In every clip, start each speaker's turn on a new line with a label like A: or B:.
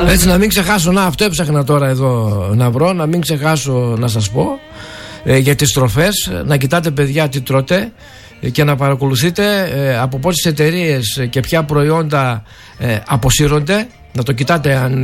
A: Έτσι να μην ξεχάσω, αυτό έψαχνα τώρα εδώ να βρω, να μην ξεχάσω να σας πω για τις τροφές. Να κοιτάτε παιδιά τι τρώτε και να παρακολουθείτε από πόσες εταιρείες και ποια προϊόντα αποσύρονται. Να το κοιτάτε αν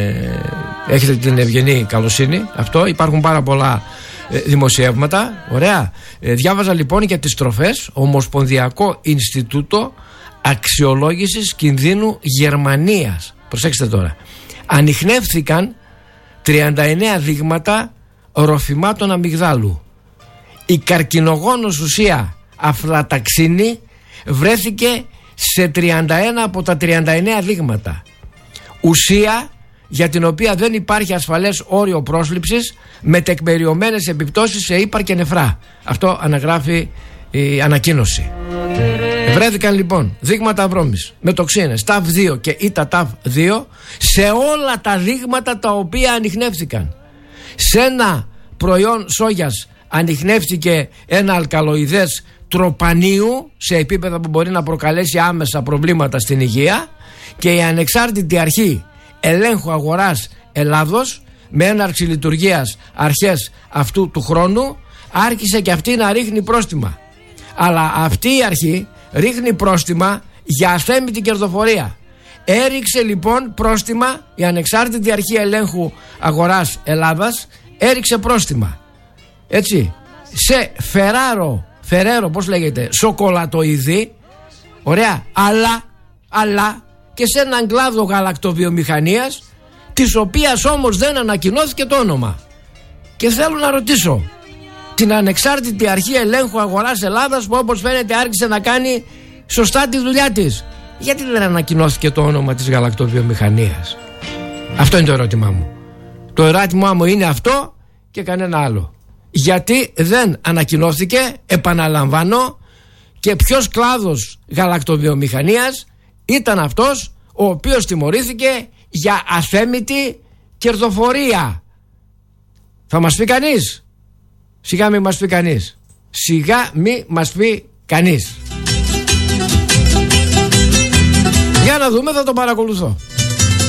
A: έχετε την ευγενή καλοσύνη. Αυτό, υπάρχουν πάρα πολλά δημοσιεύματα. Ωραία. Διάβαζα λοιπόν για τις τροφές. Ομοσπονδιακό Ινστιτούτο Αξιολόγησης Κινδύνου Γερμανίας. Προσέξτε τώρα. Ανιχνεύθηκαν 39 δείγματα ροφημάτων αμυγδάλου. Η καρκινογόνος ουσία αφλαταξίνη βρέθηκε σε 31 από τα 39 δείγματα. Ουσία για την οποία δεν υπάρχει ασφαλές όριο πρόσληψης, με τεκμεριωμένες επιπτώσεις σε ύπαρ και νεφρά. Αυτό αναγράφει η ανακοίνωση. Βρέθηκαν λοιπόν δείγματα βρώμης με τοξίνες TAF2 και ΙΤΑ-TAF2 σε όλα τα δείγματα τα οποία ανιχνεύθηκαν. Σε ένα προϊόν σόγιας ανιχνεύτηκε ένα αλκαλοειδές τροπανίου σε επίπεδα που μπορεί να προκαλέσει άμεσα προβλήματα στην υγεία, και η ανεξάρτητη αρχή ελέγχου αγοράς Ελλάδος, με έναρξη λειτουργίας αρχές αυτού του χρόνου, άρχισε και αυτή να ρίχνει πρόστιμα. Αλλά αυτή η αρχή ρίχνει πρόστιμα για αθέμητη κερδοφορία. Έριξε λοιπόν πρόστιμα, η ανεξάρτητη αρχή ελέγχου αγοράς Ελλάδας έριξε πρόστιμα, έτσι, σε Φεραίρο, πώς λέγεται, σοκολατοειδή, ωραία, αλλά και σε έναν κλάδο γαλακτοβιομηχανίας, της οποίας όμως δεν ανακοινώθηκε το όνομα. Και θέλω να ρωτήσω την ανεξάρτητη αρχή ελέγχου αγοράς Ελλάδας, που όπως φαίνεται άρχισε να κάνει σωστά τη δουλειά της, γιατί δεν ανακοινώθηκε το όνομα της γαλακτοβιομηχανίας? Αυτό είναι το ερώτημά μου. Το ερώτημά μου είναι αυτό και κανένα άλλο. Γιατί δεν ανακοινώθηκε, επαναλαμβάνω, και ποιος κλάδος γαλακτοβιομηχανίας ήταν αυτός ο οποίος τιμωρήθηκε για αθέμητη κερδοφορία? Θα μας πει κανείς? Σιγά μη μας πει κανείς. Σιγά μη μας πει κανείς. Για να δούμε, θα το παρακολουθώ.